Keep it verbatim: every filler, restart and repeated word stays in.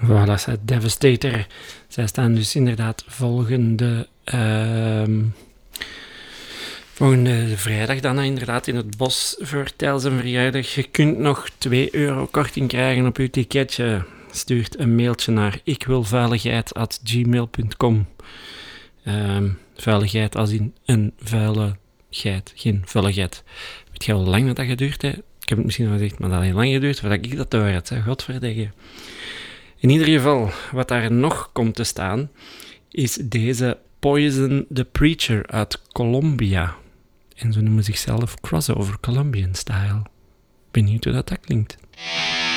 Voilà, zij Devastator. Zij staan dus inderdaad volgende, uh, volgende vrijdag dan inderdaad in het bos voor tijdens een verjaardag. Je kunt nog twee euro korting krijgen op uw ticketje. Stuurt een mailtje naar ikwilvuiligheid at gmail punt com. Um, vuiligheid als in een vuile geit, geen vuiligheid. Weet je hoe lang dat geduurd heeft? Ik heb het misschien al gezegd, maar dat heeft lang geduurd voordat ik dat door had. Godverdikke. In ieder geval, wat daar nog komt te staan, is deze Poison the Preacher uit Colombia. En ze noemen zichzelf Crossover Colombian Style. Benieuwd hoe dat, dat klinkt.